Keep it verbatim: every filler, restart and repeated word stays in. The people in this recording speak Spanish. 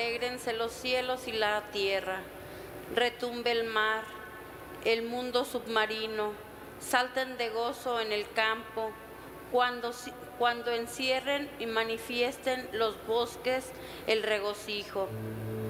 alégrense los cielos y la tierra, retumbe el mar, el mundo submarino, salten de gozo en el campo, cuando, cuando encierren y manifiesten los bosques el regocijo.